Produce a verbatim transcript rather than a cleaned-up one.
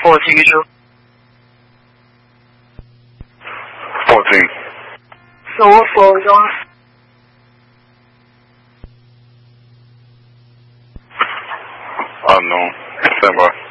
four, take it true. fourteen. So what floor are we going? Unknown. Stand by.